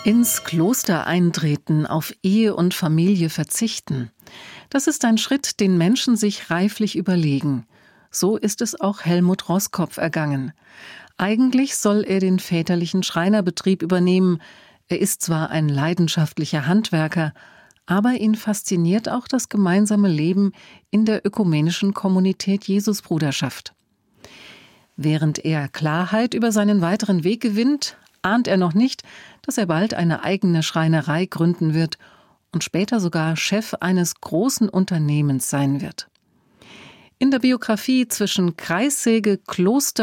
Ins Kloster eintreten, auf Ehe und Familie verzichten. Das ist ein Schritt, den Menschen sich reiflich überlegen. So ist es auch Helmut Roskopf ergangen. Eigentlich soll er den väterlichen Schreinerbetrieb übernehmen. Er ist zwar ein leidenschaftlicher Handwerker, aber ihn fasziniert auch das gemeinsame Leben in der ökumenischen Kommunität Jesusbruderschaft. Während er Klarheit über seinen weiteren Weg gewinnt, ahnt er noch nicht, dass er bald eine eigene Schreinerei gründen wird und später sogar Chef eines großen Unternehmens sein wird. In der Biografie Zwischen Kreissäge, Kloster